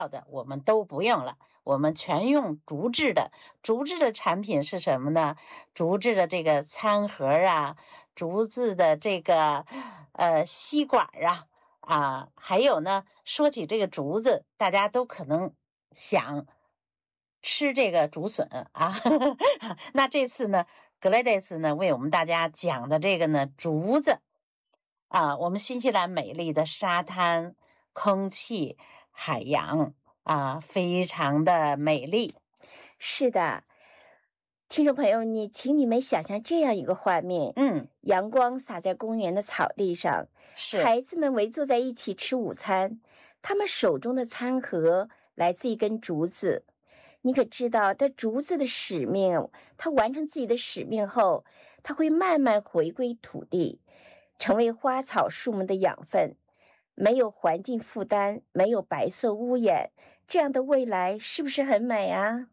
的我们都不用了，我们全用竹制的。竹制的产品是什么呢？竹制的这个餐盒啊，竹制的这个吸管还有呢，说起这个竹子，大家都可能想吃这个竹笋啊。那这次呢，Gladys 呢为我们大家讲的这个呢，竹子我们新西兰美丽的沙滩、空气、海洋非常的美丽。 是的，听众朋友，请你们想象这样一个画面： 嗯， 阳光洒在公园的草地上， 是， 孩子们围坐在一起吃午餐，他们手中的餐盒来自一根竹子。你可知道，这竹子的使命，它完成自己的使命后，它会慢慢回归土地，成为花草树木的养分。没有环境负担，没有白色污染，这样的未来是不是很美啊？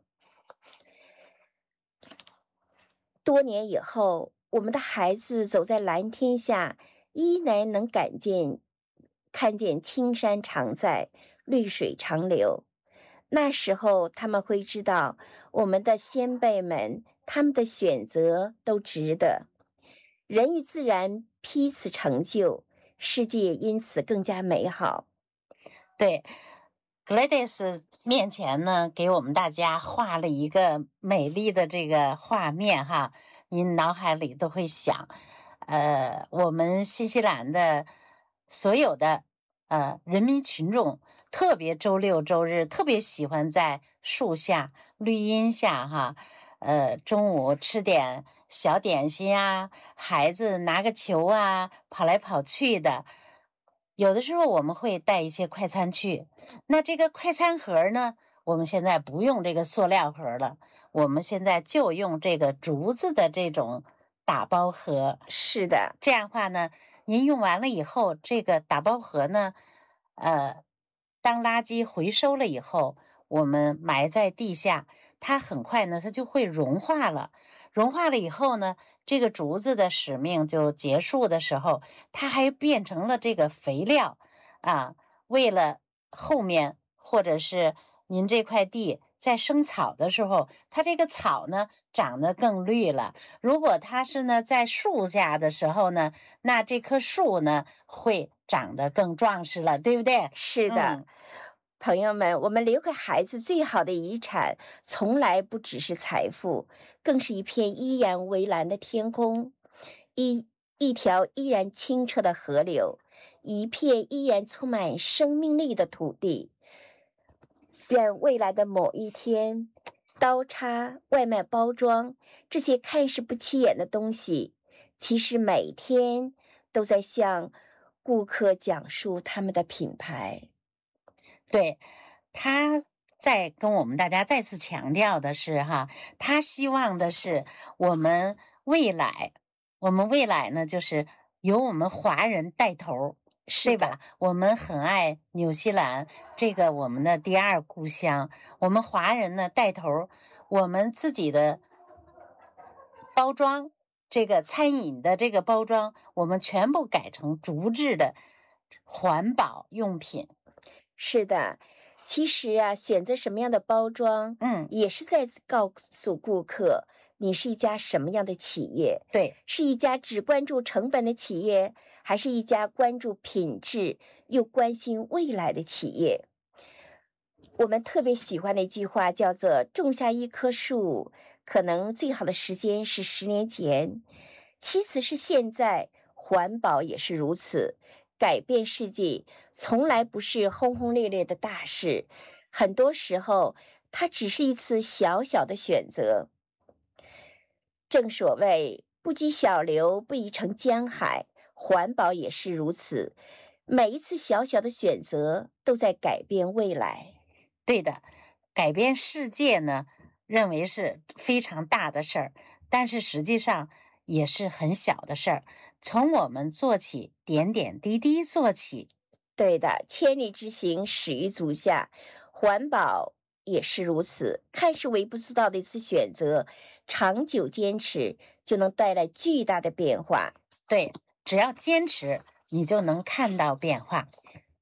多年以后，我们的孩子走在蓝天下，依然能看见青山常在，绿水长流。那时候，他们会知道，我们的先辈们，他们的选择都值得。人与自然彼此成就，世界因此更加美好。 对。Gladys 面前呢，给我们大家画了一个美丽的这个画面哈，您脑海里都会想，我们新西兰的所有的人民群众，特别周六周日特别喜欢在树下、绿荫下中午吃点小点心孩子拿个球跑来跑去的。有的时候我们会带一些快餐去，那这个快餐盒呢，我们现在不用这个塑料盒了，我们现在就用这个竹子的这种打包盒。 是的， 这样的话呢，您用完了以后，这个打包盒呢，当垃圾回收了以后，我们埋在地下，它很快呢，它就会融化了。融化了以后呢，这个竹子的使命就结束的时候，它还变成了这个肥料为了后面或者是您这块地在生草的时候，它这个草呢长得更绿了。如果它是呢在树下的时候呢，那这棵树呢会长得更壮实了，对不对？ 是的。朋友们，我们留给孩子最好的遗产，从来不只是财富，更是一片依然蔚蓝的天空，一条依然清澈的河流，一片依然充满生命力的土地。愿未来的某一天，刀叉、外卖包装这些看似不起眼的东西，其实每天都在向顾客讲述他们的品牌。 对，他在跟我们大家再次强调的是他希望的是我们未来，呢，就是由我们华人带头，对吧？我们很爱纽西兰这个我们的第二故乡，我们华人呢带头，我们自己的包装，这个餐饮的这个包装，我们全部改成竹制的环保用品。 是的，其实选择什么样的包装，也是在告诉顾客，你是一家什么样的企业。 对， 是一家只关注成本的企业，还是一家关注品质又关心未来的企业？我们特别喜欢的一句话叫做“种下一棵树，可能最好的时间是10年前，其次是现在，环保也是如此。改变世界从来不是轰轰烈烈的大事，很多时候它只是一次小小的选择。正所谓不积小流，不已成江海，环保也是如此。每一次小小的选择都在改变未来。 对的，改变世界呢，认为是非常大的事儿，但是实际上也是很小的事儿。从我们做起，点点滴滴做起。 对的，千里之行，始于足下。环保也是如此，看似微不足道的一次选择，长久坚持就能带来巨大的变化。 对，只要坚持，你就能看到变化。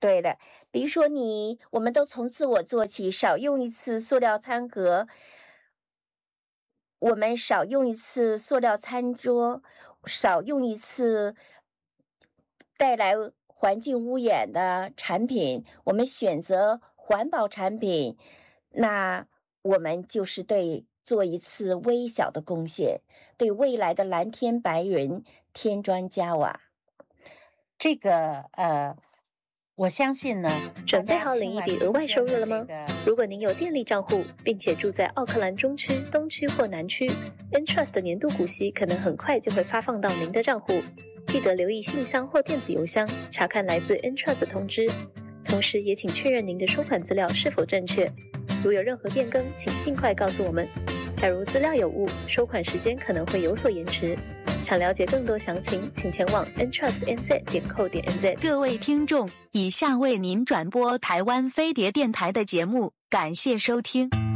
对的。比如说我们都从自我做起，少用一次塑料餐盒，我们少用一次塑料餐桌，少用一次带来环境污染的产品，我们选择环保产品，那我们就是做一次微小的贡献，对未来的蓝天白云添砖加瓦。 这个我相信呢， 准备好领一笔额外收入了吗？如果您有电力账户，并且住在奥克兰中区、东区或南区 ，Entrust 的年度股息可能很快就会发放到您的账户。记得留意信箱或电子邮箱，查看来自 Entrust 的通知。同时也请确认您的收款资料是否正确。如有任何变更，请尽快告诉我们。假如资料有误，收款时间可能会有所延迟。想了解更多详情，请前往 entrustnz.co.nz。 各位听众，以下为您转播台湾飞碟电台的节目，感谢收听。